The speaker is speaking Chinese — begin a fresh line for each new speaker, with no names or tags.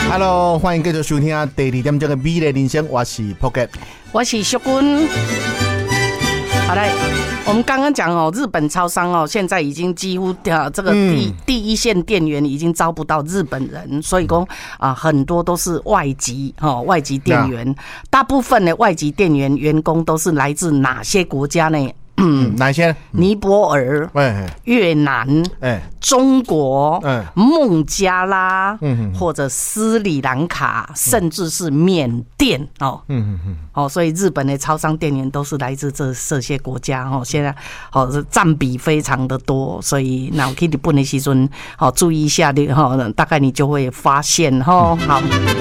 Hello， 欢迎继续收听第2点这个美丽人生，我是 Pocket，
我是淑君。好来，我们刚刚讲哦，日本超商哦，现在已经几乎这个第一线店员已经招不到日本人，所以说很多都是外籍店员，大部分的外籍店员员工都是来自哪些国家呢？
哪些？
尼泊尔、越南、中国、孟加拉，或者斯里兰卡，甚至是缅甸哦。所以日本的超商店员都是来自这些国家哦。现在占比非常的多，所以那去日本的时阵注意一下的大概你就会发现好。